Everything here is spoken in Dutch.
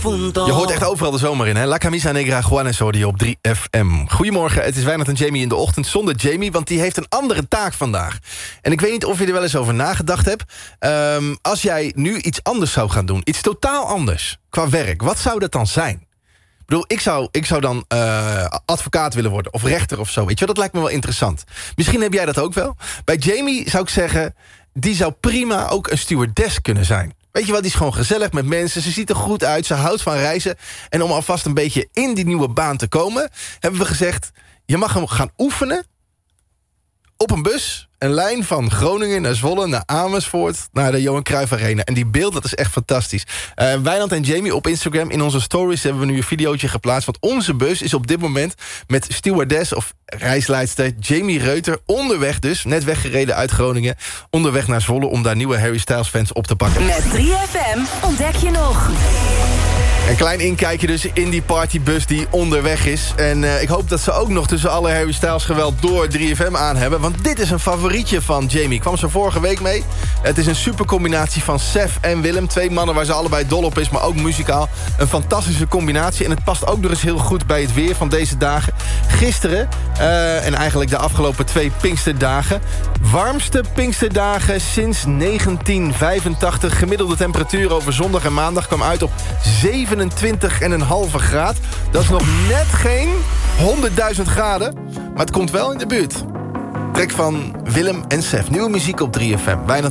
punto. Je hoort echt overal de zomer in, hè? La Camisa Negra Juanes hoorde je op 3FM. Goedemorgen, het is Wijnand en Jamie in de ochtend zonder Jamie, want die heeft een andere taak vandaag. En ik weet niet of je er wel eens over nagedacht hebt. Als jij nu iets anders zou gaan doen, iets totaal anders, qua werk, wat zou dat dan zijn? Ik bedoel, ik zou dan advocaat willen worden, of rechter of zo. Weet je, dat lijkt me wel interessant. Misschien heb jij dat ook wel. Bij Jamie zou ik zeggen, die zou prima ook een stewardess kunnen zijn. Weet je wat, die is gewoon gezellig met mensen. Ze ziet er goed uit, ze houdt van reizen. En om alvast een beetje in die nieuwe baan te komen, hebben we gezegd, je mag hem gaan oefenen op een bus. Een lijn van Groningen naar Zwolle, naar Amersfoort, naar de Johan Cruijff Arena. En die beeld, dat is echt fantastisch. Wijnand en Jamie op Instagram, in onze stories hebben we nu een videootje geplaatst. Want onze bus is op dit moment met stewardess of reisleidster Jamie Reuter onderweg dus, net weggereden uit Groningen, onderweg naar Zwolle om daar nieuwe Harry Styles fans op te pakken. Met 3FM ontdek je nog. Een klein inkijkje dus in die partybus die onderweg is. En ik hoop dat ze ook nog tussen alle Harry Styles geweld door 3FM aan hebben. Want dit is een favorietje van Jamie. Kwam ze vorige week mee. Het is een super combinatie van Sef en Willem. 2 mannen waar ze allebei dol op is, maar ook muzikaal. Een fantastische combinatie. En het past ook nog eens heel goed bij het weer van deze dagen. Gisteren, en eigenlijk de afgelopen 2 Pinksterdagen. Warmste Pinksterdagen sinds 1985. Gemiddelde temperatuur over zondag en maandag kwam uit op 27,5 graad. Dat is nog net geen 100.000 graden. Maar het komt wel in de buurt. Trek van Willem en Sef. Nieuwe muziek op 3FM. Bijna